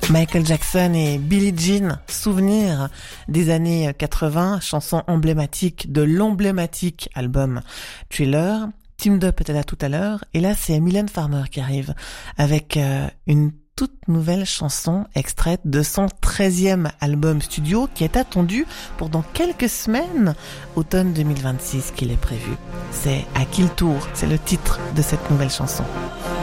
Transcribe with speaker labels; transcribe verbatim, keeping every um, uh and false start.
Speaker 1: Michael Jackson et Billie Jean, souvenir des années quatre-vingts, chanson emblématique de l'emblématique album Thriller. Teamed Up était là tout à l'heure, et là c'est Mylène Farmer qui arrive avec euh, une toute nouvelle chanson extraite de son treizième album studio qui est attendu pour dans quelques semaines, automne deux mille vingt-six qu'il est prévu. C'est À qui le tour, c'est le titre de cette nouvelle chanson.